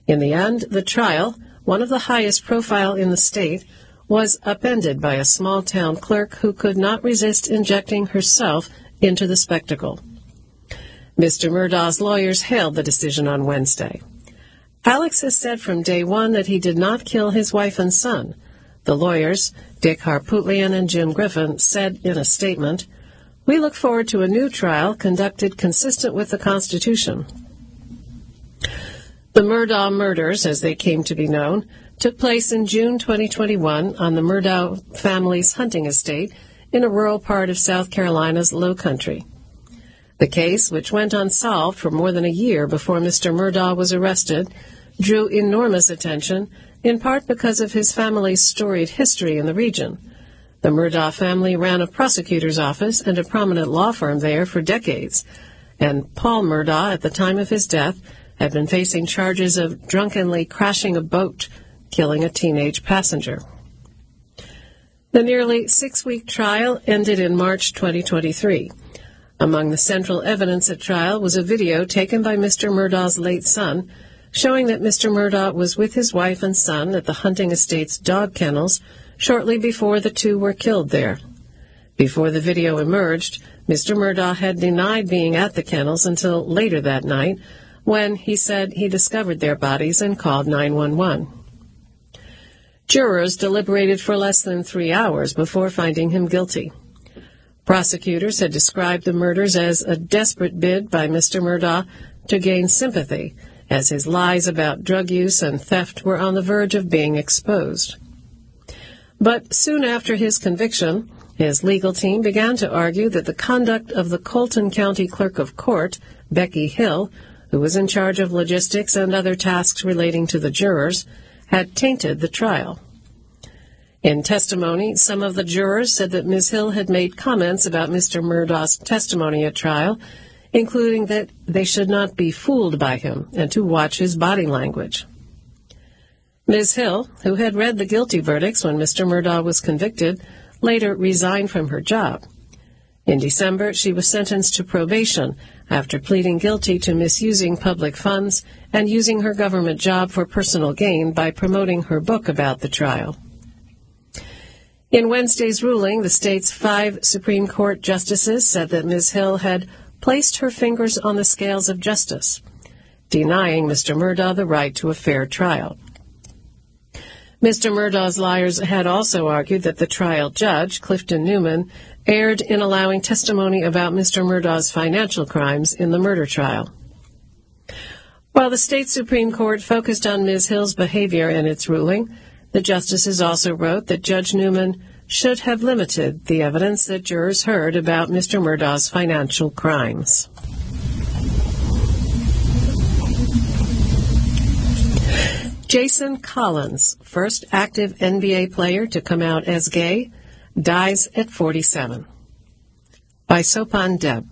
In the end, the trial, one of the highest profile in the state, was upended by a small-town clerk who could not resist injecting herself into the spectacle. Mr. Murdaugh's lawyers hailed the decision on Wednesday. Alex has said from day one that he did not kill his wife and son. The lawyers, Dick Harpootlian and Jim Griffin, said in a statement, "We look forward to a new trial conducted consistent with the Constitution." The Murdaugh murders, as they came to be known, took place in June 2021 on the Murdaugh family's hunting estate in a rural part of South Carolina's Low Country. The case, which went unsolved for more than a year before Mr. Murdaugh was arrested, drew enormous attention, in part because of his family's storied history in the region. The Murdaugh family ran a prosecutor's office and a prominent law firm there for decades, and Paul Murdaugh, at the time of his death, had been facing charges of drunkenly crashing a boat, killing a teenage passenger. The nearly 6-week trial ended in March 2023. Among the central evidence at trial was a video taken by Mr. Murdaugh's late son, showing that Mr. Murdaugh was with his wife and son at the hunting estate's dog kennels shortly before the two were killed there. Before the video emerged, Mr. Murdaugh had denied being at the kennels until later that night, when he said he discovered their bodies and called 911. Jurors deliberated for less than 3 hours before finding him guilty. Prosecutors had described the murders as a desperate bid by Mr. Murdaugh to gain sympathy, as his lies about drug use and theft were on the verge of being exposed. But soon after his conviction, his legal team began to argue that the conduct of the Colton County Clerk of Court, Becky Hill, who was in charge of logistics and other tasks relating to the jurors, had tainted the trial. In testimony, some of the jurors said that Ms. Hill had made comments about Mr. Murdaugh's testimony at trial, including that they should not be fooled by him and to watch his body language. Ms. Hill, who had read the guilty verdicts when Mr. Murdaugh was convicted, later resigned from her job. In December, she was sentenced to probation after pleading guilty to misusing public funds and using her government job for personal gain by promoting her book about the trial. In Wednesday's ruling, the state's 5 Supreme Court justices said that Ms. Hill had placed her fingers on the scales of justice, denying Mr. Murdaugh the right to a fair trial. Mr. Murdaugh's lawyers had also argued that the trial judge, Clifton Newman, erred in allowing testimony about Mr. Murdaugh's financial crimes in the murder trial. While the state Supreme Court focused on Ms. Hill's behavior in its ruling, the justices also wrote that Judge Newman should have limited the evidence that jurors heard about Mr. Murdaugh's financial crimes. Jason Collins, first active NBA player to come out as gay, dies at 47. By Sopan Deb.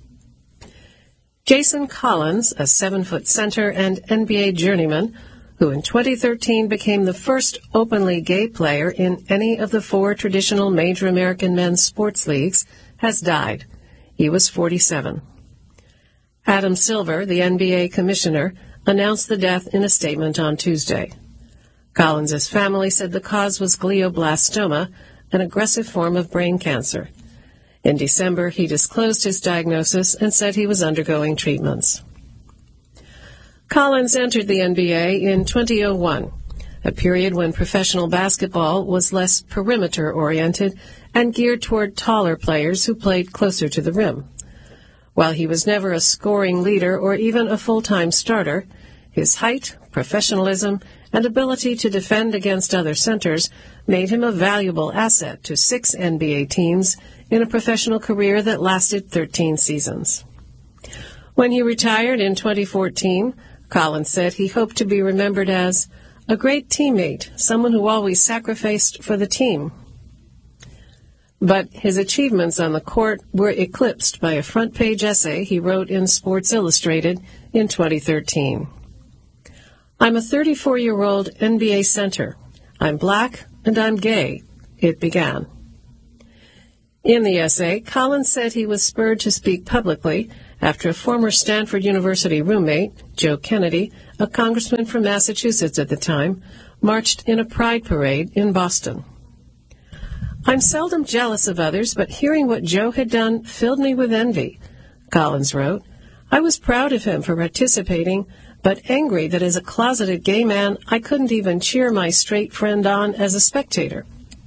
Jason Collins, a 7-foot center and NBA journeyman, who in 2013 became the first openly gay player in any of the 4 traditional major American men's sports leagues, has died. He was 47. Adam Silver, the NBA commissioner, announced the death in a statement on Tuesday. Collins's family said the cause was glioblastoma, an aggressive form of brain cancer. In December, he disclosed his diagnosis and said he was undergoing treatments. Collins entered the NBA in 2001, a period when professional basketball was less perimeter-oriented and geared toward taller players who played closer to the rim. While he was never a scoring leader or even a full-time starter, his height, professionalism, and ability to defend against other centers made him a valuable asset to 6 NBA teams in a professional career that lasted 13 seasons. When he retired in 2014, Collins said he hoped to be remembered as a great teammate, someone who always sacrificed for the team. But his achievements on the court were eclipsed by a front-page essay he wrote in Sports Illustrated in 2013. "I'm a 34-year-old NBA center. I'm black and I'm gay," it began. In the essay, Collins said he was spurred to speak publicly after a former Stanford University roommate, Joe Kennedy, a congressman from Massachusetts at the time, marched in a pride parade in Boston. "I'm seldom jealous of others, but hearing what Joe had done filled me with envy," Collins wrote. "I was proud of him for participating, but angry that as a closeted gay man, I couldn't even cheer my straight friend on as a spectator."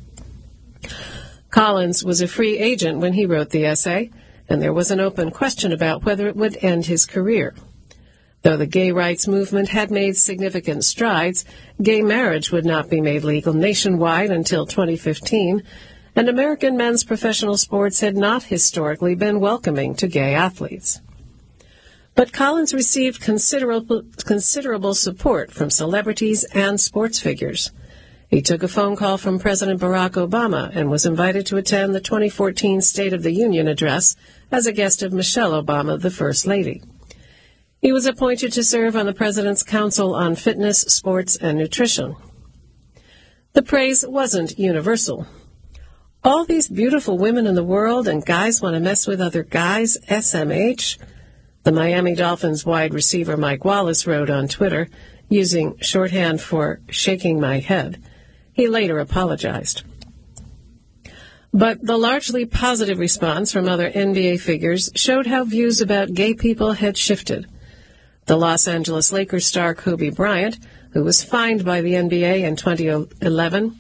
Collins was a free agent when he wrote the essay, and there was an open question about whether it would end his career. Though the gay rights movement had made significant strides, gay marriage would not be made legal nationwide until 2015, and American men's professional sports had not historically been welcoming to gay athletes. But Collins received considerable support from celebrities and sports figures. He took a phone call from President Barack Obama and was invited to attend the 2014 State of the Union address as a guest of Michelle Obama, the First Lady. He was appointed to serve on the President's Council on Fitness, Sports, and Nutrition. The praise wasn't universal. "All these beautiful women in the world and guys want to mess with other guys, SMH?" The Miami Dolphins wide receiver Mike Wallace wrote on Twitter, using shorthand for shaking my head. He later apologized. But the largely positive response from other NBA figures showed how views about gay people had shifted. The Los Angeles Lakers star Kobe Bryant, who was fined by the NBA in 2011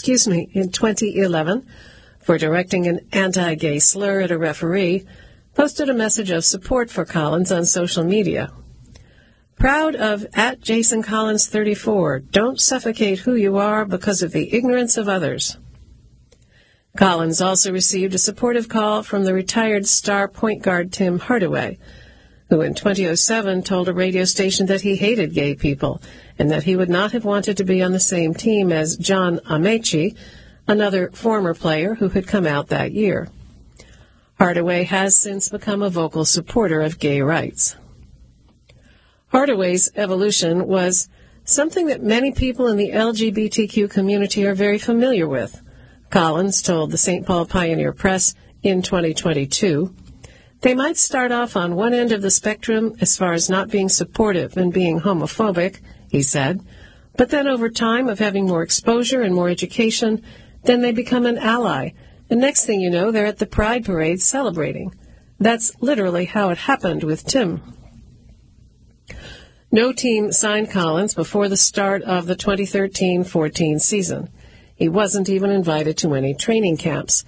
for directing an anti-gay slur at a referee, posted a message of support for Collins on social media. "Proud of @JasonCollins34. Don't suffocate who you are because of the ignorance of others." Collins also received a supportive call from the retired star point guard Tim Hardaway, who in 2007 told a radio station that he hated gay people and that he would not have wanted to be on the same team as John Amaechi, another former player who had come out that year. Hardaway has since become a vocal supporter of gay rights. Hardaway's evolution was something that many people in the LGBTQ community are very familiar with, Collins told the St. Paul Pioneer Press in 2022. "They might start off on one end of the spectrum as far as not being supportive and being homophobic," he said, "but then over time of having more exposure and more education, then they become an ally, and next thing you know, they're at the Pride Parade celebrating. That's literally how it happened with Tim." No team signed Collins before the start of the 2013-14 season. He wasn't even invited to any training camps.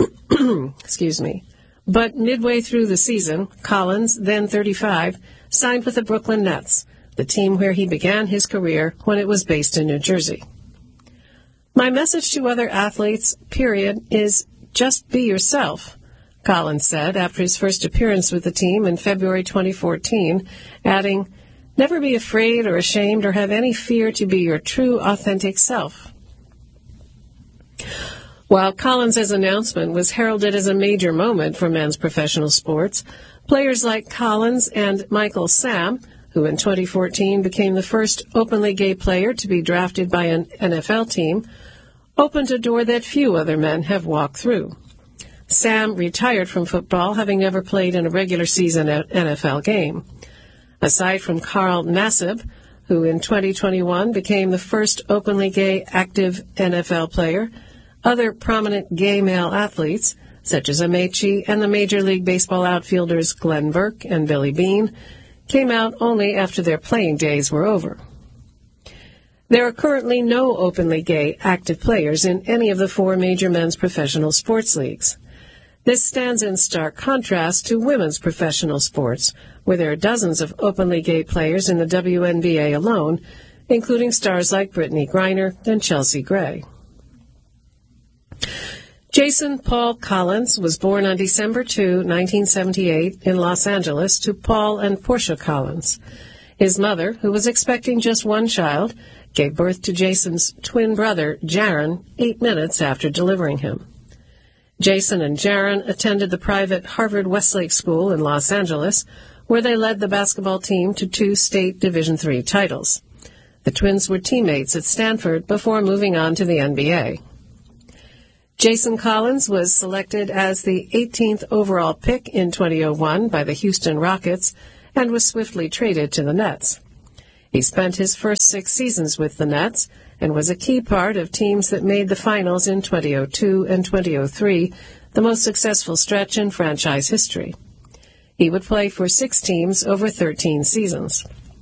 But midway through the season, Collins, then 35, signed with the Brooklyn Nets, the team where he began his career when it was based in New Jersey. "My message to other athletes, period, is just be yourself," Collins said after his first appearance with the team in February 2014, adding, "Never be afraid or ashamed or have any fear to be your true, authentic self." While Collins' announcement was heralded as a major moment for men's professional sports, players like Collins and Michael Sam, who in 2014 became the first openly gay player to be drafted by an NFL team, opened a door that few other men have walked through. Sam retired from football, having never played in a regular season NFL game. Aside from Carl Nassib, who in 2021 became the first openly gay active NFL player, other prominent gay male athletes, such as Amaechi and the Major League Baseball outfielders Glenn Burke and Billy Beane, came out only after their playing days were over. There are currently no openly gay active players in any of the four major men's professional sports leagues. This stands in stark contrast to women's professional sports, where there are dozens of openly gay players in the WNBA alone, including stars like Brittany Griner and Chelsea Gray. Jason Paul Collins was born on December 2, 1978, in Los Angeles to Paul and Portia Collins. His mother, who was expecting just one child, gave birth to Jason's twin brother, Jaron, 8 minutes after delivering him. Jason and Jaron attended the private Harvard Westlake School in Los Angeles, where they led the basketball team to 2 state Division III titles. The twins were teammates at Stanford before moving on to the NBA. Jason Collins was selected as the 18th overall pick in 2001 by the Houston Rockets and was swiftly traded to the Nets. He spent his first 6 seasons with the Nets and was a key part of teams that made the finals in 2002 and 2003, the most successful stretch in franchise history. He would play for 6 teams over 13 seasons.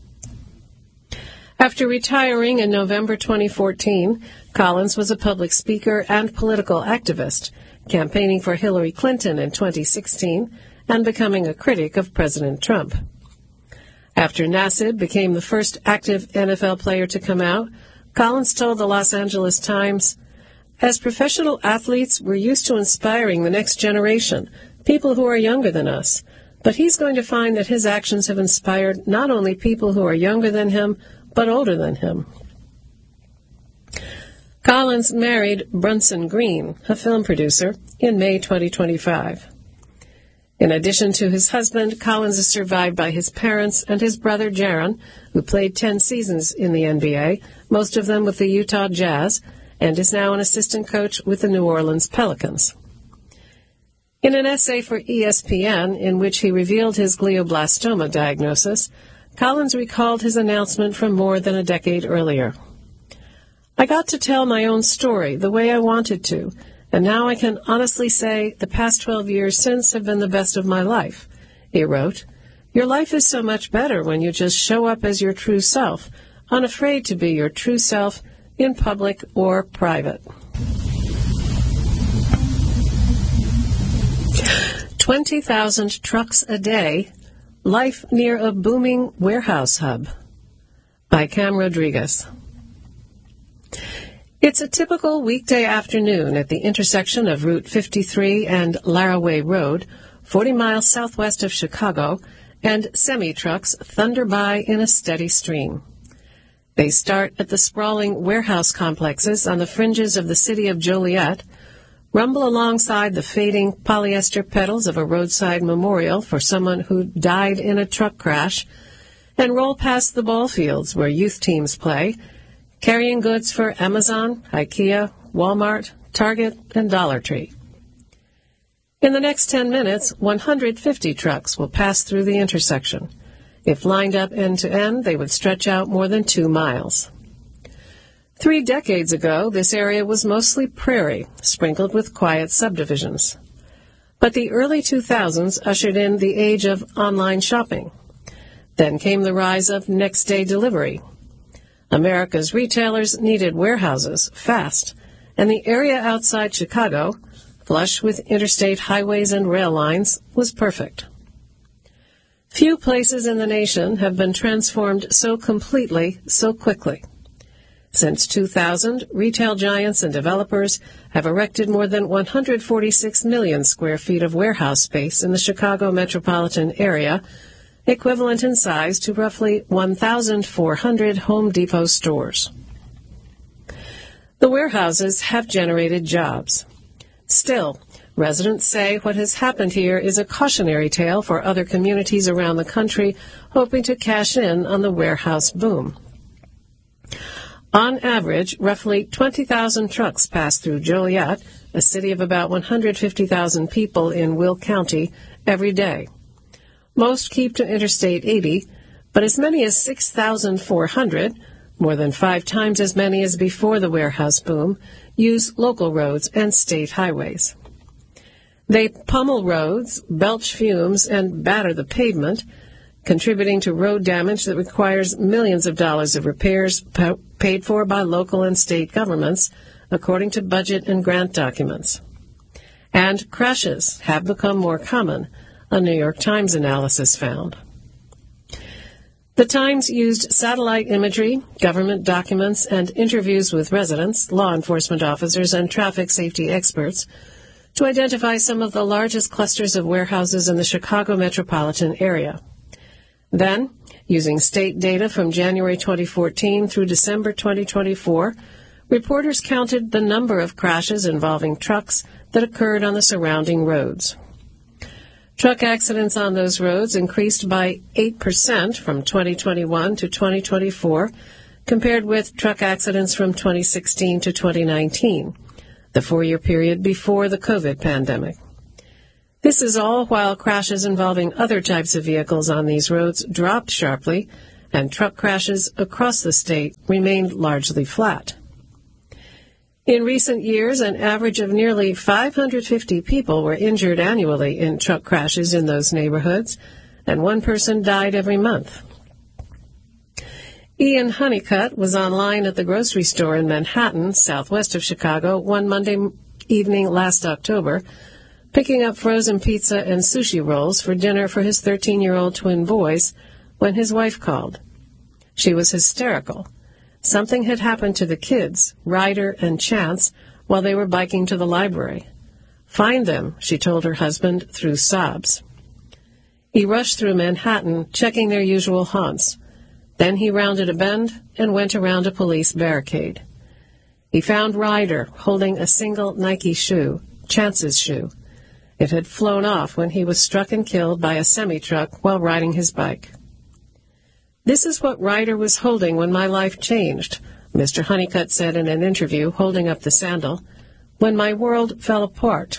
After retiring in November 2014, Collins was a public speaker and political activist, campaigning for Hillary Clinton in 2016 and becoming a critic of President Trump. After Nassib became the first active NFL player to come out, Collins told the Los Angeles Times, "As professional athletes, we're used to inspiring the next generation, people who are younger than us. But he's going to find that his actions have inspired not only people who are younger than him, but older than him." Collins married Bronson Green, a film producer, in May 2025. In addition to his husband, Collins is survived by his parents and his brother Jaron, who played 10 seasons in the NBA, most of them with the Utah Jazz, and is now an assistant coach with the New Orleans Pelicans. In an essay for ESPN in which he revealed his glioblastoma diagnosis, Collins recalled his announcement from more than a decade earlier. "I got to tell my own story the way I wanted to, and now I can honestly say the past 12 years since have been the best of my life," he wrote. "Your life is so much better when you just show up as your true self, unafraid to be your true self in public or private." 20,000 trucks a day, life near a booming warehouse hub, by Cam Rodriguez. It's a typical weekday afternoon at the intersection of Route 53 and Laraway Road, 40 miles southwest of Chicago, and semi-trucks thunder by in a steady stream. They start at the sprawling warehouse complexes on the fringes of the city of Joliet, rumble alongside the fading polyester petals of a roadside memorial for someone who died in a truck crash, and roll past the ball fields where youth teams play, carrying goods for Amazon, IKEA, Walmart, Target, and Dollar Tree. In the next 10 minutes, 150 trucks will pass through the intersection. If lined up end to end, they would stretch out more than 2 miles. 3 decades ago, this area was mostly prairie, sprinkled with quiet subdivisions. But the early 2000s ushered in the age of online shopping. Then came the rise of next-day delivery. America's retailers needed warehouses fast, and the area outside Chicago, flush with interstate highways and rail lines, was perfect. Few places in the nation have been transformed so completely, so quickly. Since 2000, retail giants and developers have erected more than 146 million square feet of warehouse space in the Chicago metropolitan area, equivalent in size to roughly 1,400 Home Depot stores. The warehouses have generated jobs. Still, residents say what has happened here is a cautionary tale for other communities around the country hoping to cash in on the warehouse boom. On average, roughly 20,000 trucks pass through Joliet, a city of about 150,000 people in Will County, every day. Most keep to Interstate 80, but as many as 6,400, more than 5 times as many as before the warehouse boom, use local roads and state highways. They pummel roads, belch fumes, and batter the pavement, contributing to road damage that requires millions of dollars of repairs paid for by local and state governments, according to budget and grant documents. And crashes have become more common, a New York Times analysis found. The Times used satellite imagery, government documents, and interviews with residents, law enforcement officers, and traffic safety experts to identify some of the largest clusters of warehouses in the Chicago metropolitan area. Then, using state data from January 2014 through December 2024, reporters counted the number of crashes involving trucks that occurred on the surrounding roads. Truck accidents on those roads increased by 8% from 2021 to 2024, compared with truck accidents from 2016 to 2019, the 4-year period before the COVID pandemic. This is all while crashes involving other types of vehicles on these roads dropped sharply, and truck crashes across the state remained largely flat. In recent years, an average of nearly 550 people were injured annually in truck crashes in those neighborhoods, and one person died every month. Ian Honeycutt was online at the grocery store in Manhattan, southwest of Chicago, one Monday evening last October, picking up frozen pizza and sushi rolls for dinner for his 13-year-old twin boys when his wife called. She was hysterical. Something had happened to the kids, Ryder and Chance, while they were biking to the library. "Find them," she told her husband through sobs. He rushed through Manhattan, checking their usual haunts. Then he rounded a bend and went around a police barricade. He found Ryder holding a single Nike shoe, Chance's shoe. It had flown off when he was struck and killed by a semi-truck while riding his bike. "This is what Ryder was holding when my life changed," Mr. Honeycutt said in an interview, holding up the sandal, "when my world fell apart."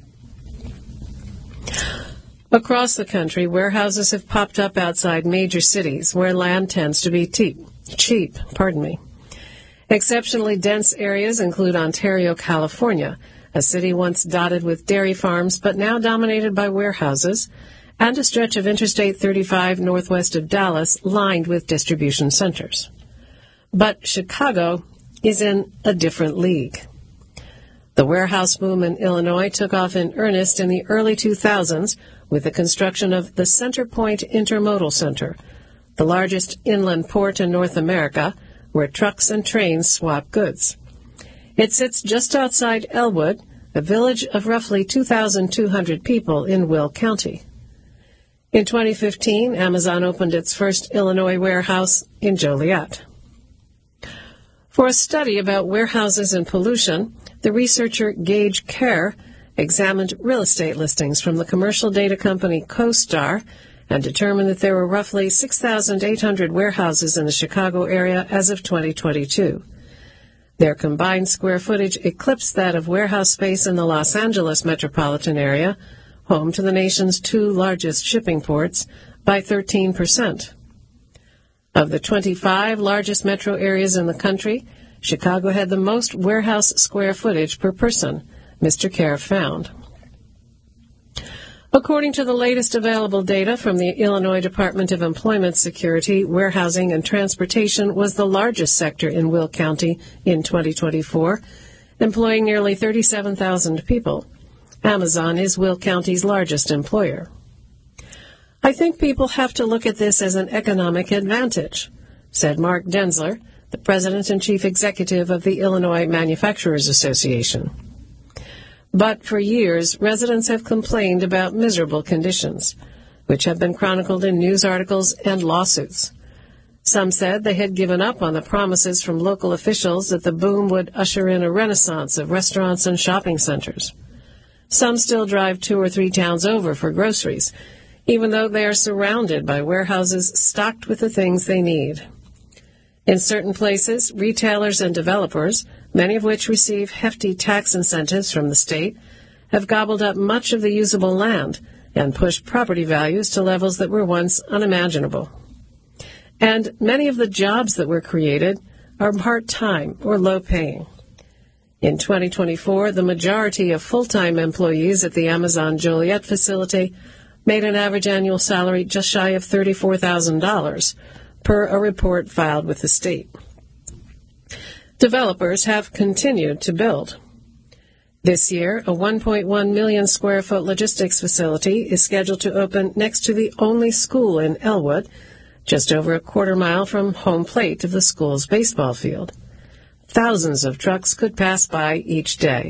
Across the country, warehouses have popped up outside major cities where land tends to be cheap. Exceptionally dense areas include Ontario, California, a city once dotted with dairy farms but now dominated by warehouses, and a stretch of Interstate 35 northwest of Dallas lined with distribution centers. But Chicago is in a different league. The warehouse boom in Illinois took off in earnest in the early 2000s with the construction of the Centerpoint Intermodal Center, the largest inland port in North America, where trucks and trains swap goods. It sits just outside Elwood, a village of roughly 2,200 people in Will County. In 2015, Amazon opened its first Illinois warehouse in Joliet. For a study about warehouses and pollution, the researcher Gage Kerr examined real estate listings from the commercial data company CoStar and determined that there were roughly 6,800 warehouses in the Chicago area as of 2022. Their combined square footage eclipsed that of warehouse space in the Los Angeles metropolitan area, home to the nation's 2 largest shipping ports, by 13%. Of the 25 largest metro areas in the country, Chicago had the most warehouse square footage per person, Mr. Kerr found. According to the latest available data from the Illinois Department of Employment Security, warehousing and transportation was the largest sector in Will County in 2024, employing nearly 37,000 people. Amazon is Will County's largest employer. "I think people have to look at this as an economic advantage," said Mark Denzler, the president and chief executive of the Illinois Manufacturers Association. But for years, residents have complained about miserable conditions, which have been chronicled in news articles and lawsuits. Some said they had given up on the promises from local officials that the boom would usher in a renaissance of restaurants and shopping centers. Some still drive 2 or 3 towns over for groceries, even though they are surrounded by warehouses stocked with the things they need. In certain places, retailers and developers, many of which receive hefty tax incentives from the state, have gobbled up much of the usable land and pushed property values to levels that were once unimaginable. And many of the jobs that were created are part-time or low-paying. In 2024, the majority of full-time employees at the Amazon Joliet facility made an average annual salary just shy of $34,000, per a report filed with the state. Developers have continued to build. This year, a 1.1 million square foot logistics facility is scheduled to open next to the only school in Elwood, just over a quarter-mile from home plate of the school's baseball field. Thousands of trucks could pass by each day.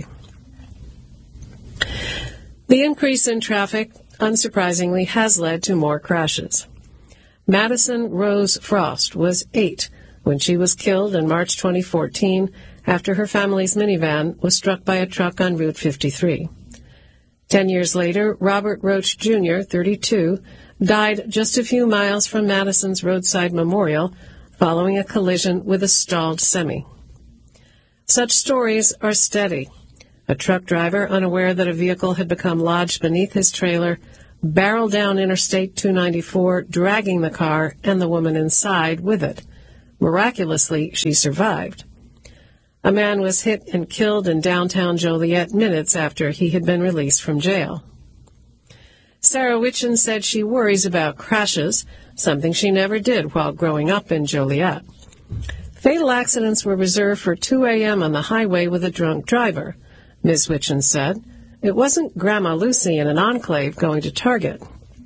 The increase in traffic, unsurprisingly, has led to more crashes. Madison Rose Frost was 8 when she was killed in March 2014 after her family's minivan was struck by a truck on Route 53. 10 years later, Robert Roach Jr., 32, died just a few miles from Madison's roadside memorial following a collision with a stalled semi. Such stories are steady. A truck driver, unaware that a vehicle had become lodged beneath his trailer, barreled down Interstate 294, dragging the car and the woman inside with it. Miraculously, she survived. A man was hit and killed in downtown Joliet minutes after he had been released from jail. Sarah Witchen said she worries about crashes, something she never did while growing up in Joliet. Fatal accidents were reserved for 2 a.m. on the highway with a drunk driver, Ms. Witchen said. It wasn't Grandma Lucy in an enclave going to Target.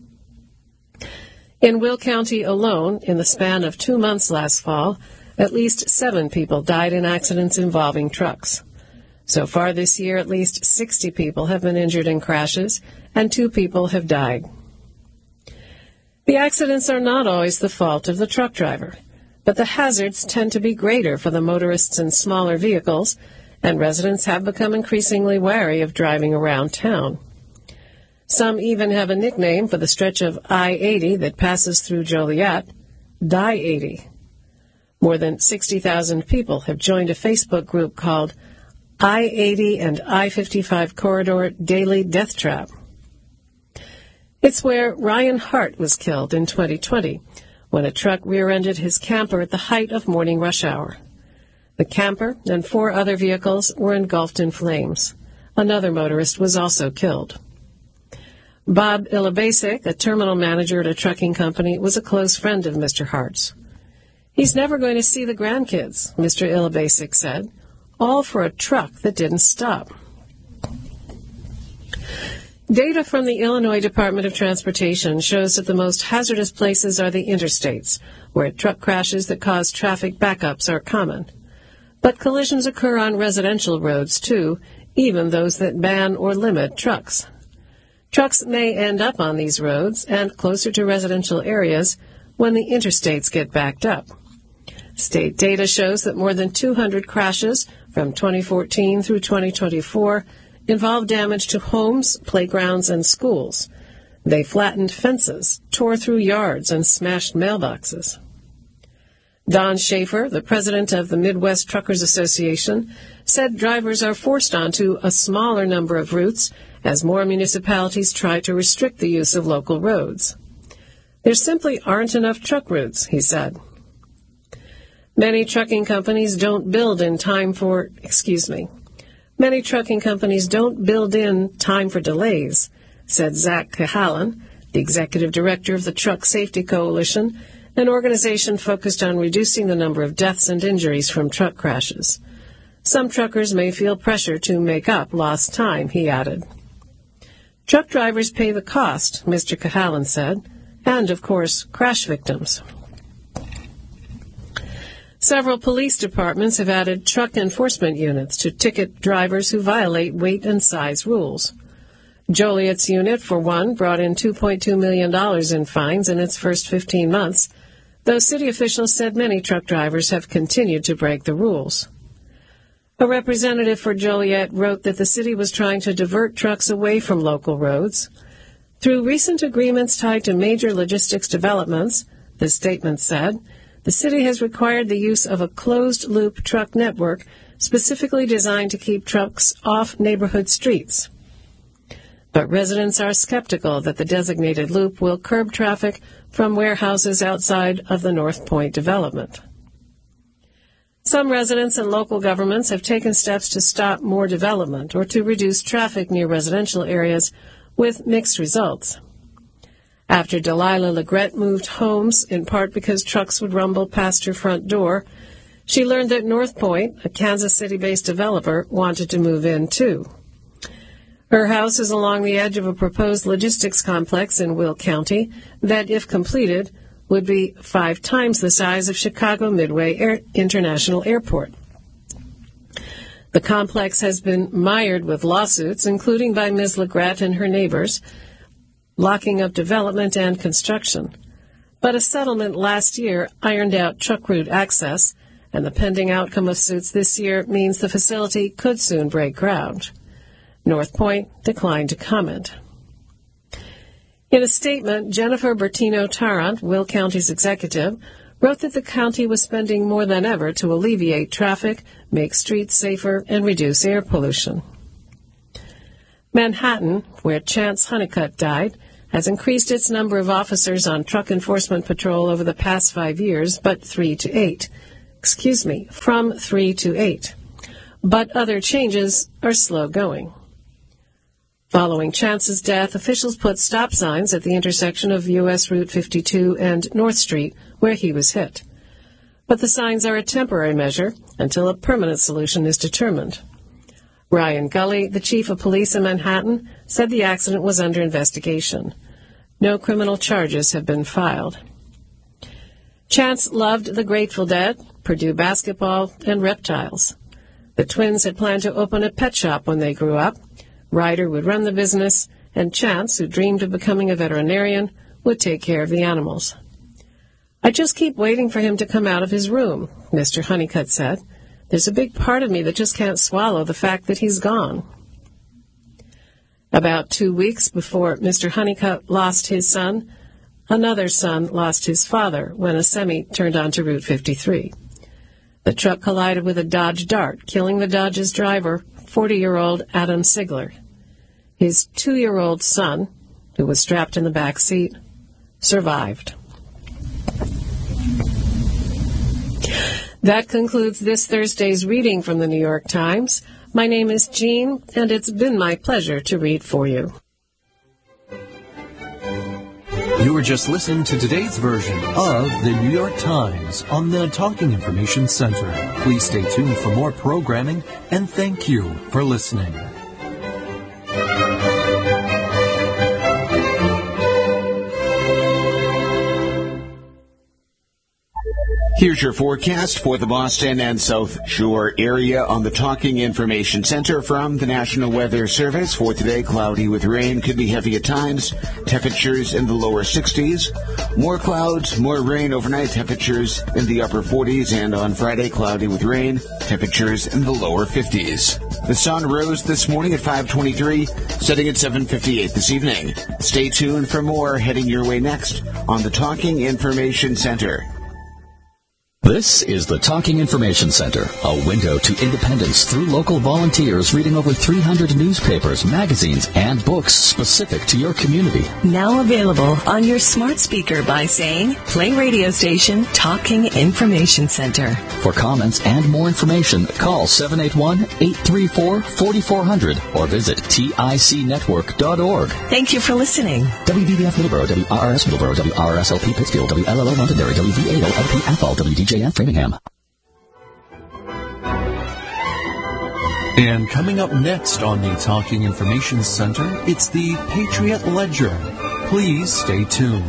In Will County alone, in the span of 2 months last fall, at least 7 people died in accidents involving trucks. So far this year, at least 60 people have been injured in crashes, and 2 people have died. The accidents are not always the fault of the truck driver, but the hazards tend to be greater for the motorists in smaller vehicles, and residents have become increasingly wary of driving around town. Some even have a nickname for the stretch of I-80 that passes through Joliet, Die-80. More than 60,000 people have joined a Facebook group called I-80 and I-55 Corridor Daily Death Trap. It's where Ryan Hart was killed in 2020 when a truck rear-ended his camper at the height of morning rush hour. The camper and 4 other vehicles were engulfed in flames. Another motorist was also killed. Bob Ilabasic, a terminal manager at a trucking company, was a close friend of Mr. Hart's. He's never going to see the grandkids, Mr. Ilabasic said, all for a truck that didn't stop. Data from the Illinois Department of Transportation shows that the most hazardous places are the interstates, where truck crashes that cause traffic backups are common. But collisions occur on residential roads, too, even those that ban or limit trucks. Trucks may end up on these roads and closer to residential areas when the interstates get backed up. State data shows that more than 200 crashes from 2014 through 2024 involved damage to homes, playgrounds, and schools. They flattened fences, tore through yards, and smashed mailboxes. Don Schaefer, the president of the Midwest Truckers Association, said drivers are forced onto a smaller number of routes as more municipalities try to restrict the use of local roads. There simply aren't enough truck routes, he said. Many trucking companies don't build in time for delays, said Zach Cahalan, the executive director of the Truck Safety Coalition, an organization focused on reducing the number of deaths and injuries from truck crashes. Some truckers may feel pressure to make up lost time, he added. Truck drivers pay the cost, Mr. Cahalan said, and, of course, crash victims. Several police departments have added truck enforcement units to ticket drivers who violate weight and size rules. Joliet's unit, for one, brought in $2.2 million in fines in its first 15 months, though city officials said many truck drivers have continued to break the rules. A representative for Joliet wrote that the city was trying to divert trucks away from local roads. Through recent agreements tied to major logistics developments, the statement said, the city has required the use of a closed-loop truck network specifically designed to keep trucks off neighborhood streets. But residents are skeptical that the designated loop will curb traffic from warehouses outside of the North Point development. Some residents and local governments have taken steps to stop more development or to reduce traffic near residential areas with mixed results. After Delilah Legrette moved homes, in part because trucks would rumble past her front door, she learned that North Point, a Kansas City-based developer, wanted to move in, too. Her house is along the edge of a proposed logistics complex in Will County that, if completed, would be 5 times the size of Chicago Midway International Airport. The complex has been mired with lawsuits, including by Ms. Legrette and her neighbors, locking up development and construction. But a settlement last year ironed out truck route access, and the pending outcome of suits this year means the facility could soon break ground. North Point declined to comment. In a statement, Jennifer Bertino-Tarrant, Will County's executive, wrote that the county was spending more than ever to alleviate traffic, make streets safer, and reduce air pollution. Manhattan, where Chance Honeycutt died, has increased its number of officers on truck enforcement patrol over the past 5 years, from 3 to 8. But other changes are slow going. Following Chance's death, officials put stop signs at the intersection of U.S. Route 52 and North Street, where he was hit. But the signs are a temporary measure until a permanent solution is determined. Ryan Gully, the chief of police in Manhattan, said the accident was under investigation. No criminal charges have been filed. Chance loved the Grateful Dead, Purdue basketball, and reptiles. The twins had planned to open a pet shop when they grew up. Ryder would run the business, and Chance, who dreamed of becoming a veterinarian, would take care of the animals. "I just keep waiting for him to come out of his room," Mr. Honeycutt said. "There's a big part of me that just can't swallow the fact that he's gone." About 2 weeks before Mr. Honeycutt lost his son, another son lost his father when a semi turned onto Route 53. The truck collided with a Dodge Dart, killing the Dodge's driver, 40-year-old Adam Sigler. His 2-year-old son, who was strapped in the back seat, survived. That concludes this Thursday's reading from the New York Times. My name is Jean, and it's been my pleasure to read for you. You were just listening to today's version of the New York Times on the Talking Information Center. Please stay tuned for more programming, and thank you for listening. Here's your forecast for the Boston and South Shore area on the Talking Information Center from the National Weather Service. For today, cloudy with rain, could be heavy at times. Temperatures in the lower 60s. More clouds, more rain overnight, temperatures in the upper 40s. And on Friday, cloudy with rain, temperatures in the lower 50s. The sun rose this morning at 5:23, setting at 7:58 this evening. Stay tuned for more heading your way next on the Talking Information Center. This is the Talking Information Center, a window to independence through local volunteers reading over 300 newspapers, magazines, and books specific to your community. Now available on your smart speaker by saying, play radio station Talking Information Center. For comments and more information, call 781-834-4400 or visit ticnetwork.org. Thank you for listening. WVBF Middleborough, WRRS Middleborough, WRSLP Pittsfield, WLLO Londonderry, WVAO LP Athol, WDJF Framingham. And coming up next on the Talking Information Center, it's the Patriot Ledger. Please stay tuned.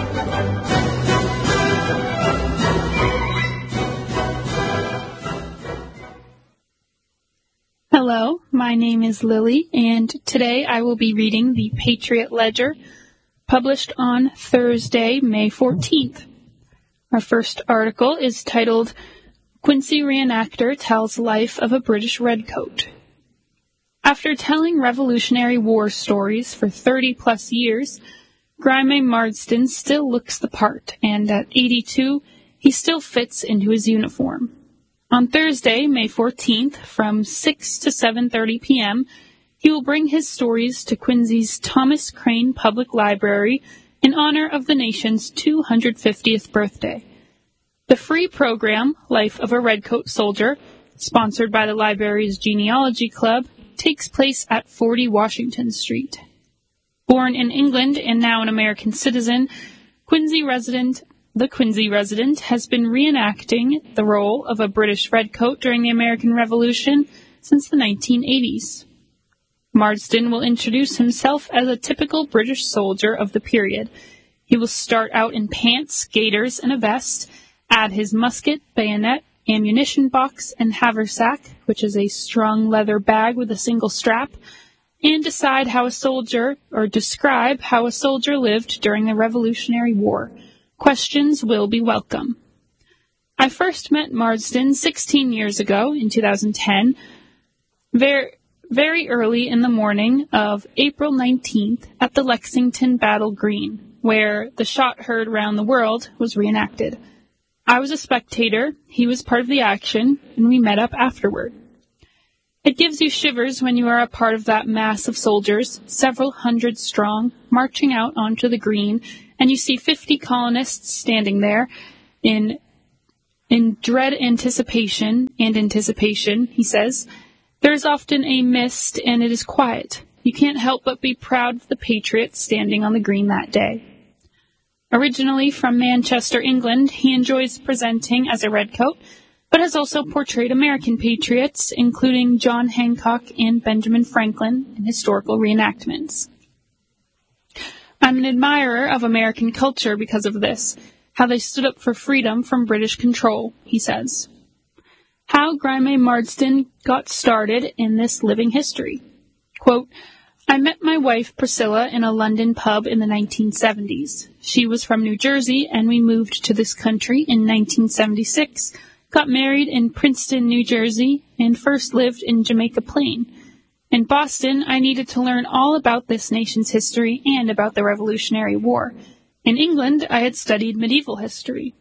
Hello, my name is Lily, and today I will be reading the Patriot Ledger, published on Thursday, May 14th. Our first article is titled, Quincy Reenactor Tells Life of a British Redcoat. After telling Revolutionary War stories for 30-plus years, Grime Marsden still looks the part, and at 82, he still fits into his uniform. On Thursday, May 14th, from 6 to 7:30 p.m., he will bring his stories to Quincy's Thomas Crane Public Library in honor of the nation's 250th birthday. The free program, Life of a Redcoat Soldier, sponsored by the library's Genealogy Club, takes place at 40 Washington Street. Born in England and now an American citizen, the Quincy resident has been reenacting the role of a British redcoat during the American Revolution since the 1980s. Marsden will introduce himself as a typical British soldier of the period. He will start out in pants, gaiters, and a vest, add his musket, bayonet, ammunition box, and haversack, which is a strong leather bag with a single strap, and describe how a soldier lived during the Revolutionary War. Questions will be welcome. I first met Marsden 16 years ago, in 2010, very early in the morning of April 19th at the Lexington Battle Green, where the shot heard round the world was reenacted. I was a spectator, he was part of the action, and we met up afterward. It gives you shivers when you are a part of that mass of soldiers, several hundred strong, marching out onto the green, and you see 50 colonists standing there in dread anticipation, he says. There is often a mist, and it is quiet. You can't help but be proud of the patriots standing on the green that day. Originally from Manchester, England, he enjoys presenting as a redcoat, but has also portrayed American patriots, including John Hancock and Benjamin Franklin, in historical reenactments. I'm an admirer of American culture because of this, how they stood up for freedom from British control, he says. How Grimay Marsden got started in this living history. Quote, I met my wife Priscilla in a London pub in the 1970s. She was from New Jersey, and we moved to this country in 1976, got married in Princeton, New Jersey, and first lived in Jamaica Plain. In Boston, I needed to learn all about this nation's history and about the Revolutionary War. In England, I had studied medieval history.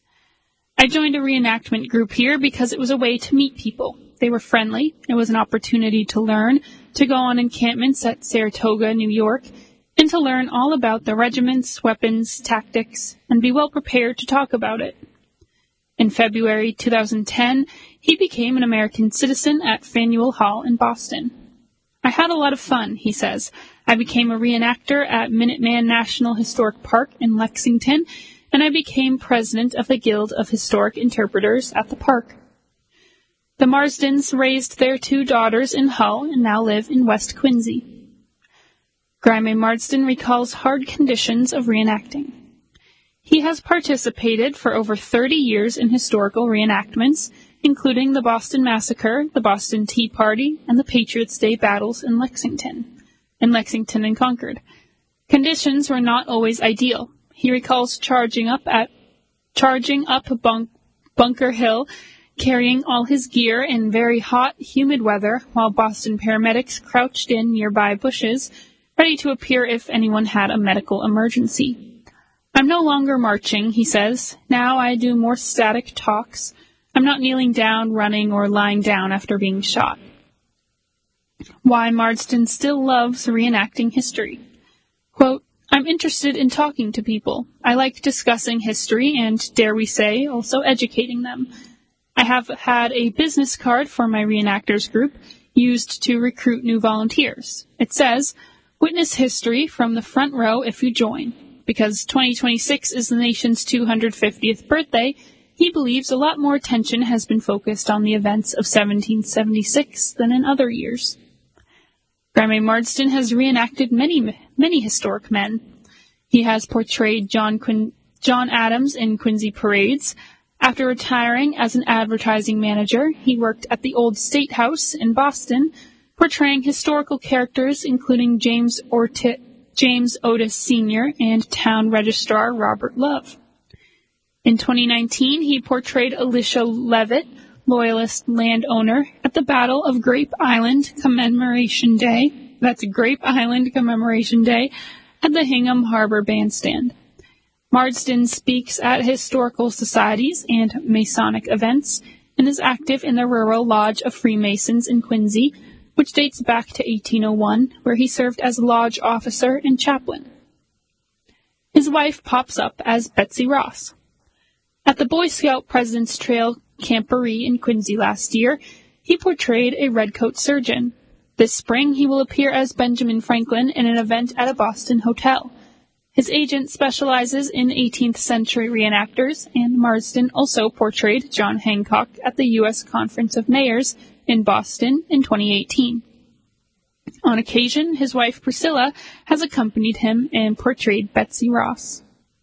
I joined a reenactment group here because it was a way to meet people. They were friendly. It was an opportunity to learn, to go on encampments at Saratoga, New York, and to learn all about the regiments, weapons, tactics, and be well prepared to talk about it. In February 2010, he became an American citizen at Faneuil Hall in Boston. I had a lot of fun, he says. I became a reenactor at Minuteman National Historic Park in Lexington, and I became president of the Guild of Historic Interpreters at the park. The Marsdens raised their 2 daughters in Hull and now live in West Quincy. Grimay Marsden recalls hard conditions of reenacting. He has participated for over 30 years in historical reenactments, including the Boston Massacre, the Boston Tea Party, and the Patriots' Day battles in Lexington and Concord. Conditions were not always ideal. He recalls charging up Bunker Hill, carrying all his gear in very hot, humid weather, while Boston paramedics crouched in nearby bushes, ready to appear if anyone had a medical emergency. I'm no longer marching, he says. Now I do more static talks. I'm not kneeling down, running, or lying down after being shot. Why Marsden still loves reenacting history. Quote, I'm interested in talking to people. I like discussing history and, dare we say, also educating them. I have had a business card for my reenactors group used to recruit new volunteers. It says, witness history from the front row if you join. Because 2026 is the nation's 250th birthday, he believes a lot more attention has been focused on the events of 1776 than in other years. Grimay Marsden has reenacted many historic men. He has portrayed John Adams in Quincy parades. After retiring as an advertising manager, he worked at the Old State House in Boston, portraying historical characters including James Otis Sr. and Town Registrar Robert Love. In 2019, he portrayed Alicia Leavitt, Loyalist landowner, at the Battle of Grape Island Commemoration Day. That's Grape Island Commemoration Day at the Hingham Harbor Bandstand. Marsden speaks at historical societies and Masonic events and is active in the Rural Lodge of Freemasons in Quincy, which dates back to 1801, where he served as lodge officer and chaplain. His wife pops up as Betsy Ross. At the Boy Scout President's Trail Camporee in Quincy last year, he portrayed a redcoat surgeon. This spring, he will appear as Benjamin Franklin in an event at a Boston hotel. His agent specializes in 18th century reenactors, and Marsden also portrayed John Hancock at the U.S. Conference of Mayors in Boston in 2018. On occasion, his wife Priscilla has accompanied him and portrayed Betsy Ross.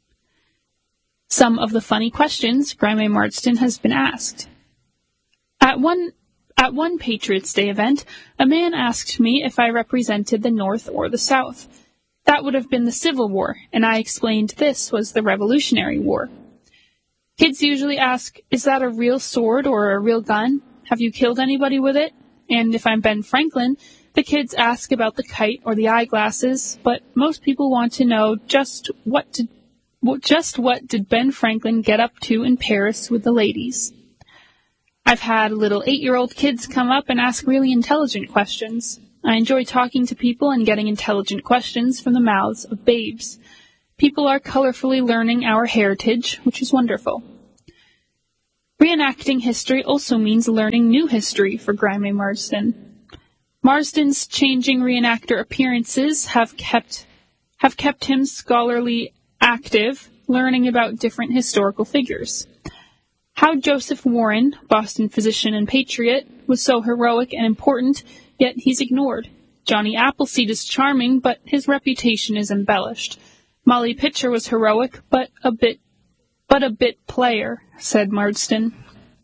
Some of the funny questions Grimay Marsden has been asked. At one Patriots' Day event, a man asked me if I represented the North or the South. That would have been the Civil War, and I explained this was the Revolutionary War. Kids usually ask, is that a real sword or a real gun? Have you killed anybody with it? And if I'm Ben Franklin, the kids ask about the kite or the eyeglasses, but most people want to know just what did Ben Franklin get up to in Paris with the ladies. I've had little 8-year-old kids come up and ask really intelligent questions. I enjoy talking to people and getting intelligent questions from the mouths of babes. People are colorfully learning our heritage, which is wonderful. Reenacting history also means learning new history for Graeme Marsden. Marsden's changing reenactor appearances have kept him scholarly active, learning about different historical figures. How Joseph Warren, Boston physician and patriot, was so heroic and important, yet he's ignored. Johnny Appleseed is charming, but his reputation is embellished. Molly Pitcher was heroic, but a bit player, said Marsden.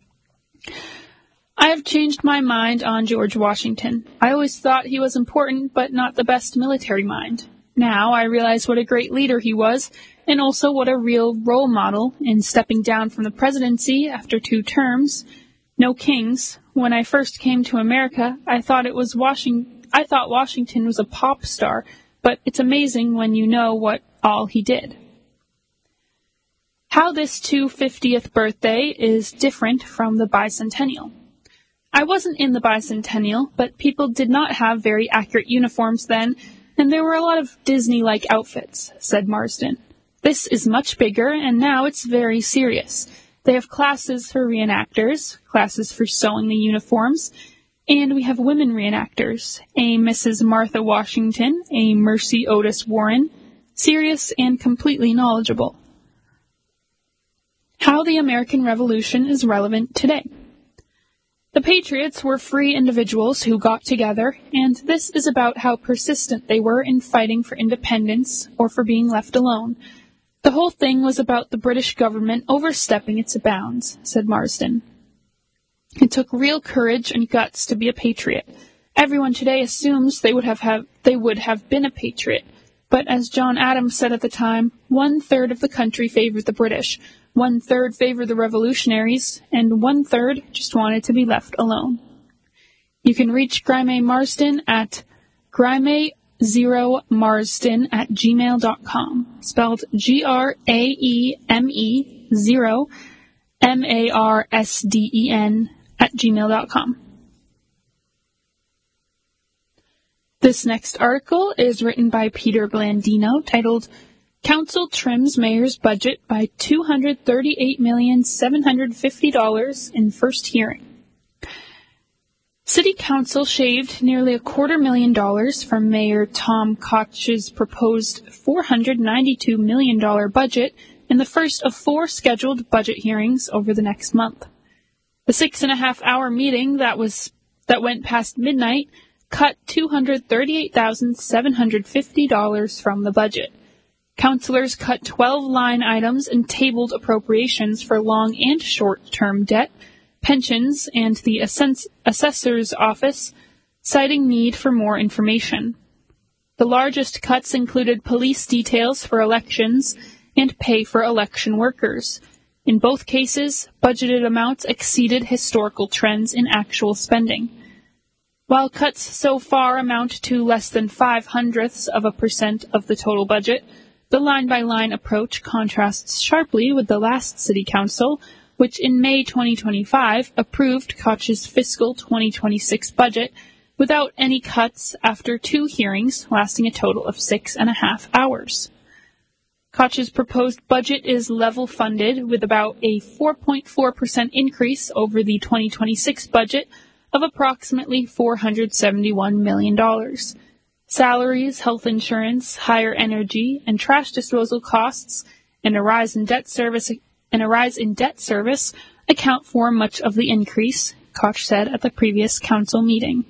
I have changed my mind on George Washington. I always thought he was important, but not the best military mind. Now I realize what a great leader he was, and also what a real role model in stepping down from the presidency after 2 terms. No kings. When I first came to America, I thought Washington was a pop star, but it's amazing when you know what all he did. How this 250th birthday is different from the bicentennial. I wasn't in the bicentennial, but people did not have very accurate uniforms then, and there were a lot of Disney-like outfits, said Marsden. This is much bigger, and now it's very serious. They have classes for reenactors, classes for sewing the uniforms, and we have women reenactors, a Mrs. Martha Washington, a Mercy Otis Warren, serious and completely knowledgeable. How the American Revolution is relevant today. The Patriots were free individuals who got together, and this is about how persistent they were in fighting for independence or for being left alone. The whole thing was about the British government overstepping its bounds, said Marsden. It took real courage and guts to be a patriot. Everyone today assumes they would have been a patriot, but as John Adams said at the time, 1/3 of the country favored the British, 1/3 favored the revolutionaries, and 1/3 just wanted to be left alone. You can reach Graeme Marsden at Graeme0Marsden@gmail.com, spelled GRAEME 0 MARSDEN@gmail.com. This next article is written by Peter Blandino, titled Council Trims Mayor's Budget by $238,750 in First Hearing. City Council shaved nearly $250,000 from Mayor Tom Koch's proposed $492 million budget in the first of 4 scheduled budget hearings over the next month. The 6.5-hour meeting that went past midnight cut $238,750 from the budget. Councilors cut 12 line items and tabled appropriations for long and short-term debt, pensions, and the assessor's office, citing need for more information. The largest cuts included police details for elections and pay for election workers. In both cases, budgeted amounts exceeded historical trends in actual spending. While cuts so far amount to less than 0.05% of the total budget, the line-by-line approach contrasts sharply with the last City Council, which in May 2025 approved Koch's fiscal 2026 budget without any cuts after 2 hearings lasting a total of 6.5 hours. Koch's proposed budget is level-funded with about a 4.4% increase over the 2026 budget of approximately $471 million. Salaries, health insurance, higher energy, and trash disposal costs, and a rise in debt service account for much of the increase, Koch said at the previous council meeting.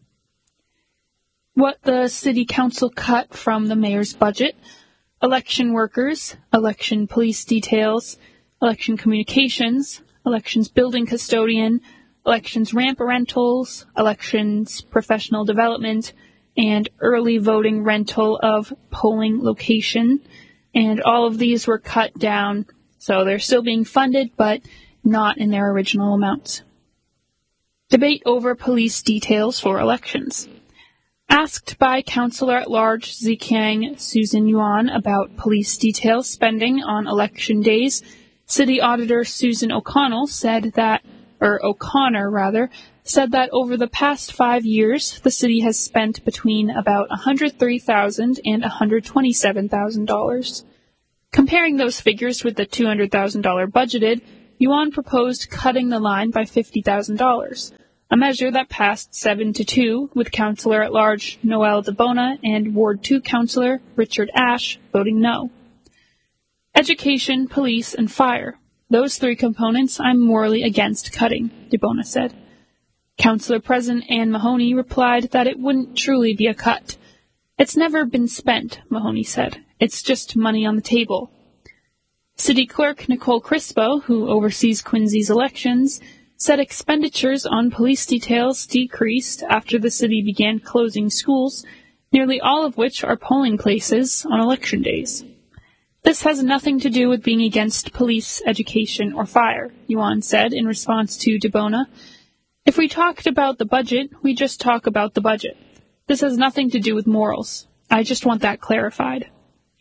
What the City Council cut from the mayor's budget: election workers, election police details, election communications, elections building custodian, elections ramp rentals, elections professional development, and early voting rental of polling location. And all of these were cut down, so they're still being funded, but not in their original amounts. Debate over police details for elections. Asked by Councillor-at-Large Zhejiang Susan Yuan about police detail spending on election days, City Auditor Susan O'Connell said that O'Connor, said that over the past 5 years, the city has spent between about $103,000 and $127,000. Comparing those figures with the $200,000 budgeted, Yuan proposed cutting the line by $50,000, a measure that passed 7-2, with Councillor-at-Large Noel DeBona and Ward 2 Councillor Richard Ashe voting no. Education, police, and fire. Those three components I'm morally against cutting, DeBona said. Councillor President Ann Mahoney replied that it wouldn't truly be a cut. It's never been spent, Mahoney said. It's just money on the table. City Clerk Nicole Crispo, who oversees Quincy's elections, said expenditures on police details decreased after the city began closing schools, nearly all of which are polling places on election days. This has nothing to do with being against police, education, or fire, Yuan said in response to DeBona. If we talked about the budget, we just talk about the budget. This has nothing to do with morals. I just want that clarified.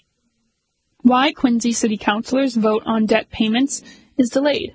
Why Quincy City Councilors vote on debt payments is delayed.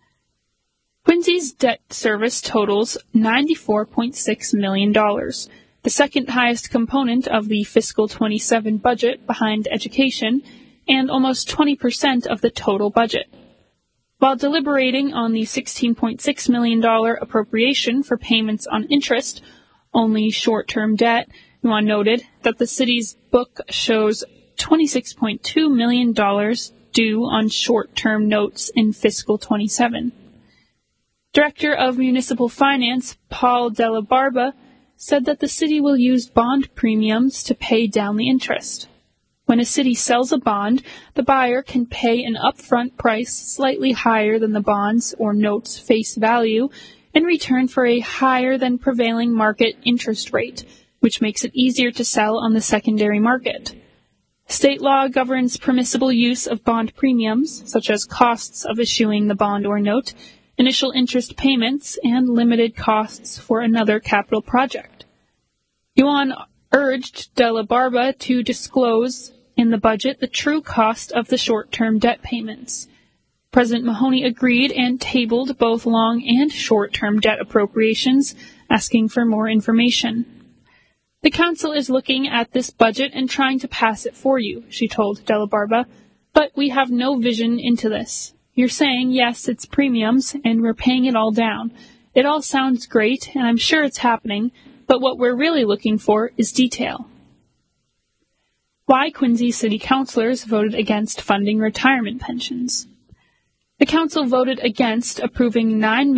Quincy's debt service totals $94.6 million, the second highest component of the fiscal 27 budget behind education, and almost 20% of the total budget. While deliberating on the $16.6 million appropriation for payments on interest, only short-term debt, Yuan noted that the city's book shows $26.2 million due on short-term notes in fiscal 27. Director of Municipal Finance, Paul Della Barba, said that the city will use bond premiums to pay down the interest. When a city sells a bond, the buyer can pay an upfront price slightly higher than the bond's or note's face value in return for a higher than prevailing market interest rate, which makes it easier to sell on the secondary market. State law governs permissible use of bond premiums, such as costs of issuing the bond or note, initial interest payments, and limited costs for another capital project. Yuan urged Della Barba to disclose in the budget the true cost of the short-term debt payments. President Mahoney agreed and tabled both long and short-term debt appropriations, asking for more information. The council is looking at this budget and trying to pass it for you, she told Della Barba, but we have no vision into this. You're saying, yes, it's premiums, and we're paying it all down. It all sounds great, and I'm sure it's happening, but what we're really looking for is detail. Why Quincy City Councilors voted against funding retirement pensions. The council voted against approving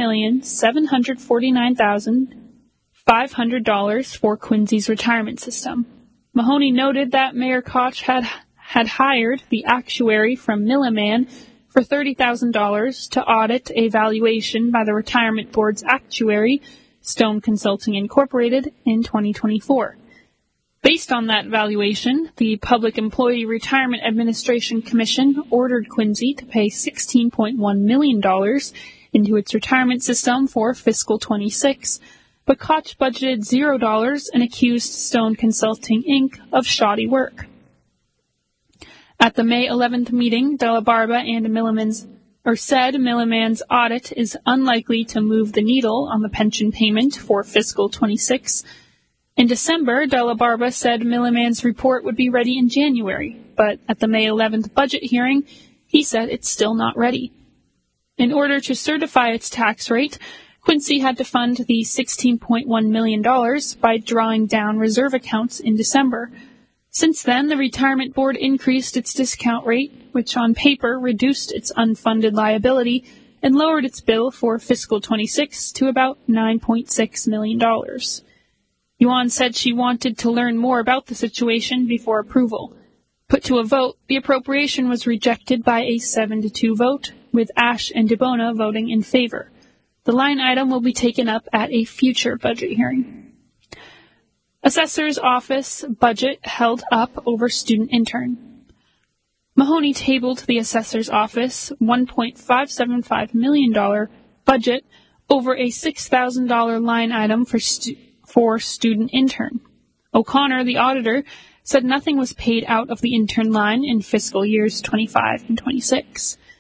$9,749,500 for Quincy's retirement system. Mahoney noted that Mayor Koch had hired the actuary from Milliman for $30,000 to audit a valuation by the Retirement Board's actuary, Stone Consulting Incorporated, in 2024. Based on that valuation, the Public Employee Retirement Administration Commission ordered Quincy to pay $16.1 million into its retirement system for fiscal 26, but Koch budgeted $0 and accused Stone Consulting, Inc. of shoddy work. At the May 11th meeting, Della Barba and said Milliman's audit is unlikely to move the needle on the pension payment for fiscal 26. In December, Della Barba said Milliman's report would be ready in January, but at the May 11th budget hearing, he said it's still not ready. In order to certify its tax rate, Quincy had to fund the $16.1 million by drawing down reserve accounts in December. Since then, the Retirement Board increased its discount rate, which on paper reduced its unfunded liability and lowered its bill for fiscal 26 to about $9.6 million. Yuan said she wanted to learn more about the situation before approval. Put to a vote, the appropriation was rejected by a 7-2 vote, with Ashe and DeBona voting in favor. The line item will be taken up at a future budget hearing. Assessor's Office budget held up over student intern. Mahoney tabled the Assessor's Office $1.575 million budget over a $6,000 line item for student intern. O'Connor, the auditor, said nothing was paid out of the intern line in fiscal years 25 and 26.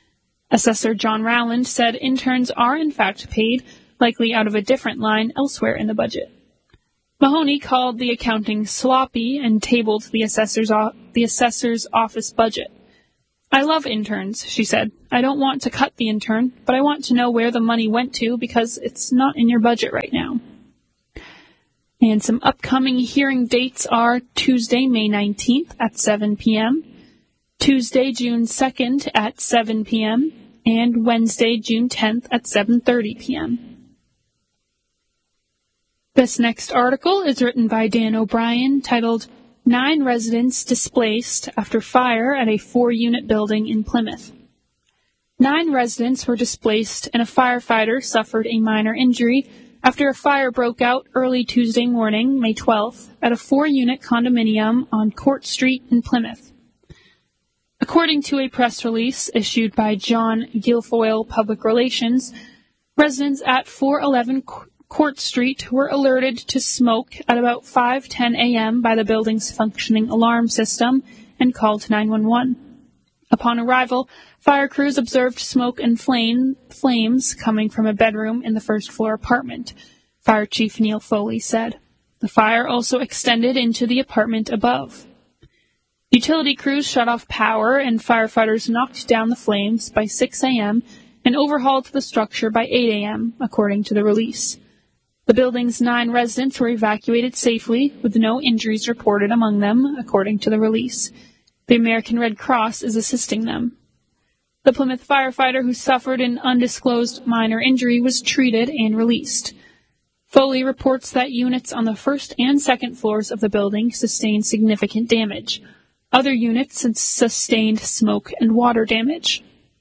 Assessor John Rowland said interns are in fact paid, likely out of a different line elsewhere in the budget. Mahoney called the accounting sloppy and tabled the assessor's office budget. "I love interns," she said. "I don't want to cut the intern, but I want to know where the money went to because it's not in your budget right now." And some upcoming hearing dates are Tuesday, May 19th at 7 p.m., Tuesday, June 2nd at 7 p.m., and Wednesday, June 10th at 7:30 p.m. This next article is written by Dan O'Brien, titled 9 Residents Displaced After Fire at a 4-Unit Building in Plymouth. 9 residents were displaced and a firefighter suffered a minor injury after a fire broke out early Tuesday morning, May 12th, at a 4-unit condominium on Court Street in Plymouth. According to a press release issued by John Guilfoyle Public Relations, residents at 411 Court Street were alerted to smoke at about 5:10 a.m. by the building's functioning alarm system and called 911. Upon arrival, fire crews observed smoke and flames coming from a bedroom in the first-floor apartment, Fire Chief Neil Foley said. The fire also extended into the apartment above. Utility crews shut off power and firefighters knocked down the flames by 6 a.m. and overhauled the structure by 8 a.m., according to the release. The building's 9 residents were evacuated safely, with no injuries reported among them, according to the release. The American Red Cross is assisting them. The Plymouth firefighter who suffered an undisclosed minor injury was treated and released. Foley reports that units on the first and second floors of the building sustained significant damage. Other units sustained smoke and water damage.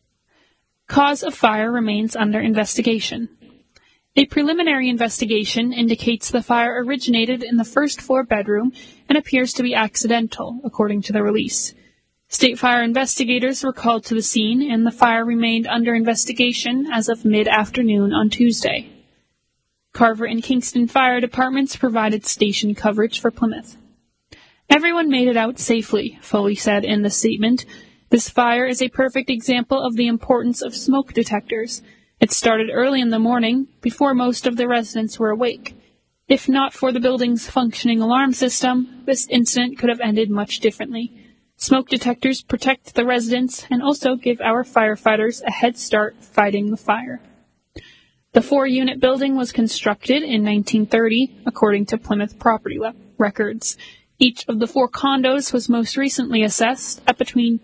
Cause of fire remains under investigation. A preliminary investigation indicates the fire originated in the first-floor bedroom and appears to be accidental, according to the release. State fire investigators were called to the scene, and the fire remained under investigation as of mid-afternoon on Tuesday. Carver and Kingston fire departments provided station coverage for Plymouth. Everyone made it out safely, Foley said in the statement. This fire is a perfect example of the importance of smoke detectors. It started early in the morning, before most of the residents were awake. If not for the building's functioning alarm system, this incident could have ended much differently. Smoke detectors protect the residents and also give our firefighters a head start fighting the fire. The 4-unit building was constructed in 1930, according to Plymouth property records. Each of the 4 condos was most recently assessed at between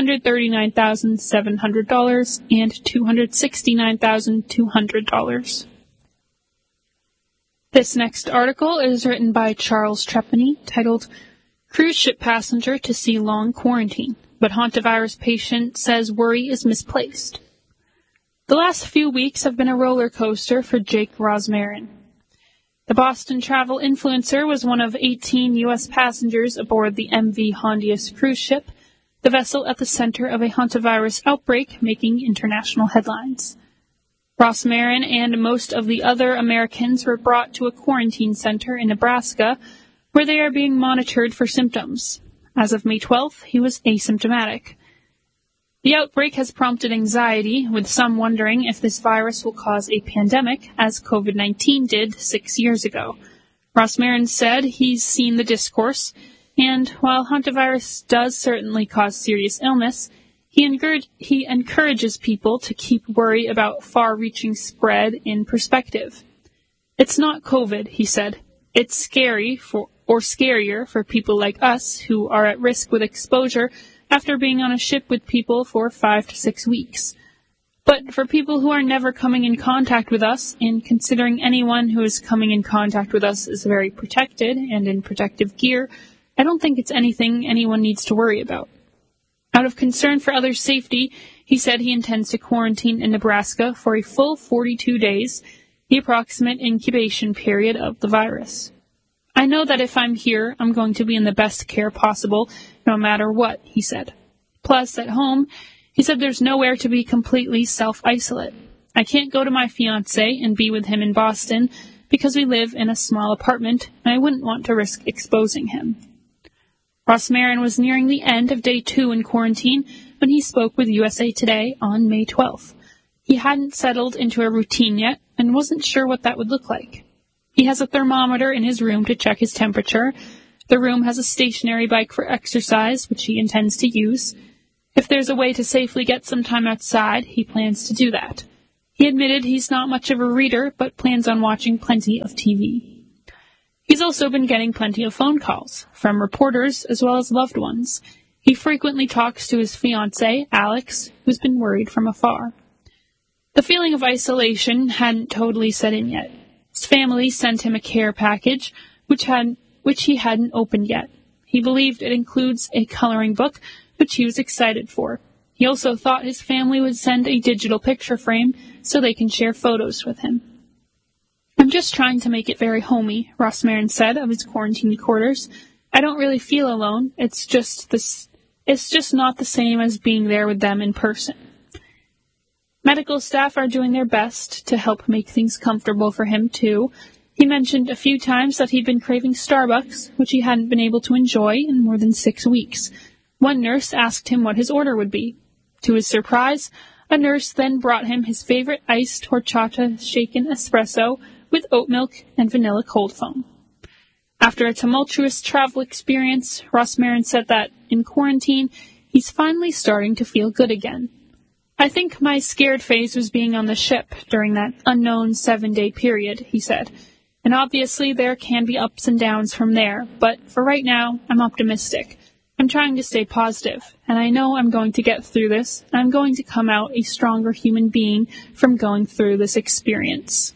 $239,700 and $269,200. This next article is written by Charles Trepany, titled Cruise Ship Passenger to See Long Quarantine, but Hantavirus Patient Says Worry is Misplaced. The last few weeks have been a roller coaster for Jake Rosmarin. The Boston travel influencer was one of 18 U.S. passengers aboard the MV Hondius cruise ship, the vessel at the center of a hantavirus outbreak making international headlines. Rosmarin and most of the other Americans were brought to a quarantine center in Nebraska, where they are being monitored for symptoms. As of May 12th, he was asymptomatic. The outbreak has prompted anxiety, with some wondering if this virus will cause a pandemic, as COVID-19 did 6 years ago. Rosmarin said he's seen the discourse, and while hantavirus does certainly cause serious illness, he encourages people to keep worry about far-reaching spread in perspective. It's not COVID, he said. It's scarier for people like us who are at risk with exposure after being on a ship with people for 5 to 6 weeks. But for people who are never coming in contact with us, and considering anyone who is coming in contact with us is very protected and in protective gear, I don't think it's anything anyone needs to worry about. Out of concern for others' safety, he said he intends to quarantine in Nebraska for a full 42 days, the approximate incubation period of the virus. I know that if I'm here, I'm going to be in the best care possible, no matter what, he said. Plus, at home, he said there's nowhere to be completely self-isolate. I can't go to my fiancé and be with him in Boston because we live in a small apartment, and I wouldn't want to risk exposing him. Rosmarin was nearing the end of day 2 in quarantine when he spoke with USA Today on May 12th. He hadn't settled into a routine yet and wasn't sure what that would look like. He has a thermometer in his room to check his temperature. The room has a stationary bike for exercise, which he intends to use. If there's a way to safely get some time outside, he plans to do that. He admitted he's not much of a reader, but plans on watching plenty of TV. He's also been getting plenty of phone calls, from reporters as well as loved ones. He frequently talks to his fiancée, Alex, who's been worried from afar. The feeling of isolation hadn't totally set in yet. His family sent him a care package, which he hadn't opened yet. He believed it includes a coloring book, which he was excited for. He also thought his family would send a digital picture frame so they can share photos with him. "I'm just trying to make it very homey," Ross Marin said of his quarantine quarters. "I don't really feel alone. It's just not the same as being there with them in person." Medical staff are doing their best to help make things comfortable for him, too. He mentioned a few times that he'd been craving Starbucks, which he hadn't been able to enjoy in more than 6 weeks. One nurse asked him what his order would be. To his surprise, a nurse then brought him his favorite iced horchata shaken espresso with oat milk and vanilla cold foam. After a tumultuous travel experience, Ross Marin said that, in quarantine, he's finally starting to feel good again. "I think my scared phase was being on the ship during that unknown 7-day period," he said. "And obviously there can be ups and downs from there, but for right now, I'm optimistic. I'm trying to stay positive, and I know I'm going to get through this, and I'm going to come out a stronger human being from going through this experience."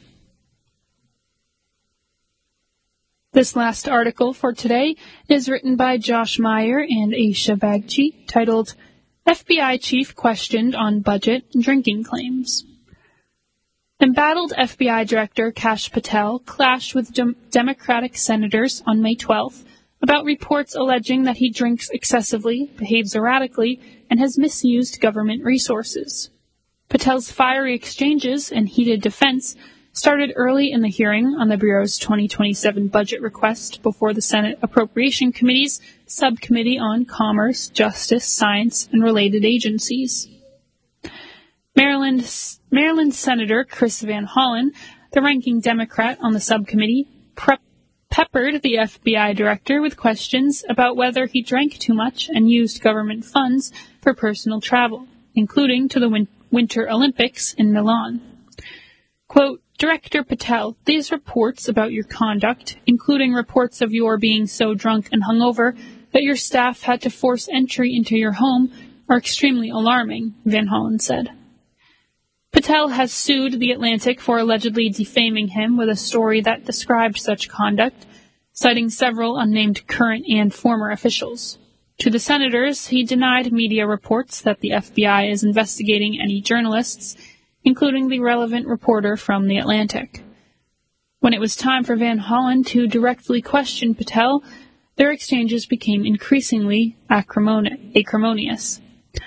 This last article for today is written by Josh Meyer and Aisha Bagchi, titled FBI Chief Questioned on Budget Drinking Claims. Embattled FBI Director Kash Patel clashed with Democratic senators on May 12th about reports alleging that he drinks excessively, behaves erratically, and has misused government resources. Patel's fiery exchanges and heated defense started early in the hearing on the Bureau's 2027 budget request before the Senate Appropriation Committee's Subcommittee on Commerce, Justice, Science, and Related Agencies. Maryland Senator Chris Van Hollen, the ranking Democrat on the subcommittee, peppered the FBI director with questions about whether he drank too much and used government funds for personal travel, including to the Winter Olympics in Milan. Quote, "Director Patel, these reports about your conduct, including reports of your being so drunk and hungover that your staff had to force entry into your home, are extremely alarming," Van Hollen said. Patel has sued The Atlantic for allegedly defaming him with a story that described such conduct, citing several unnamed current and former officials. To the senators, he denied media reports that the FBI is investigating any journalists, including the relevant reporter from The Atlantic. When it was time for Van Hollen to directly question Patel, their exchanges became increasingly acrimonious.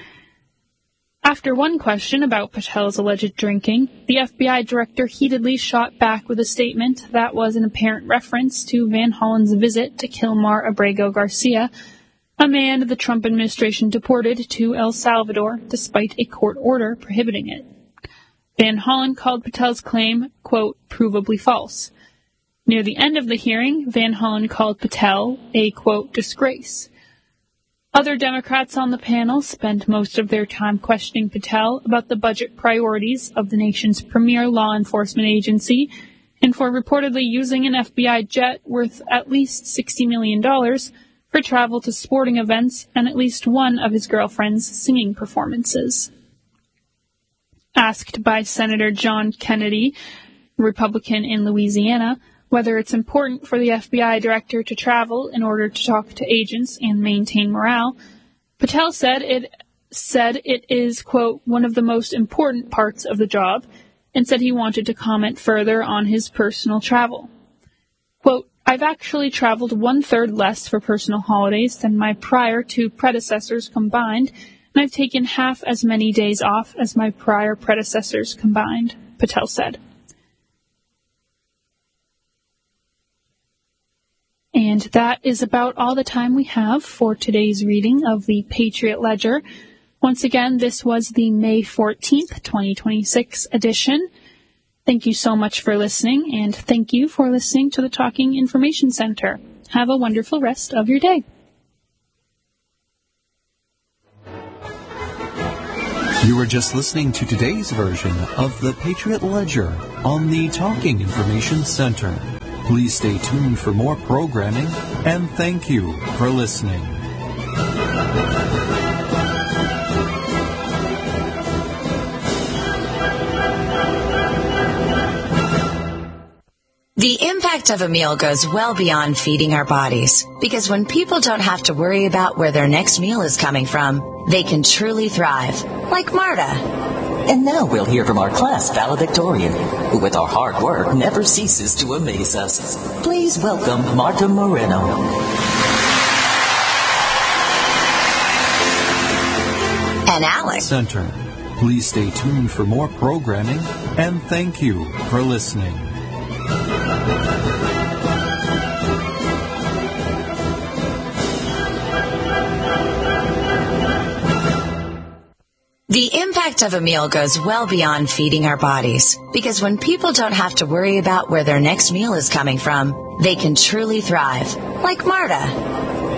After one question about Patel's alleged drinking, the FBI director heatedly shot back with a statement that was an apparent reference to Van Hollen's visit to Kilmar Abrego Garcia, a man the Trump administration deported to El Salvador despite a court order prohibiting it. Van Hollen called Patel's claim, quote, "provably false." Near the end of the hearing, Van Hollen called Patel a, quote, "disgrace." Other Democrats on the panel spent most of their time questioning Patel about the budget priorities of the nation's premier law enforcement agency and for reportedly using an FBI jet worth at least $60 million for travel to sporting events and at least one of his girlfriend's singing performances. Asked by Senator John Kennedy, Republican in Louisiana, whether it's important for the FBI director to travel in order to talk to agents and maintain morale, Patel said it is, quote, "one of the most important parts of the job," and said he wanted to comment further on his personal travel. Quote, "I've actually traveled 1/3 less for personal holidays than my prior two predecessors combined, and I've taken half as many days off as my prior predecessors combined," Patel said. And that is about all the time we have for today's reading of the Patriot Ledger. Once again, this was the May 14th, 2026 edition. Thank you so much for listening, and thank you for listening to the Talking Information Center. Have a wonderful rest of your day. You were just listening to today's version of the Patriot Ledger on the Talking Information Center. Please stay tuned for more programming, and thank you for listening. The impact of a meal goes well beyond feeding our bodies, because when people don't have to worry about where their next meal is coming from, they can truly thrive, like Marta. And now we'll hear from our class valedictorian, who with our hard work never ceases to amaze us. Please welcome Marta Moreno. And Alex. Center. Please stay tuned for more programming, and thank you for listening. The impact of a meal goes well beyond feeding our bodies, because when people don't have to worry about where their next meal is coming from, they can truly thrive, like Marta.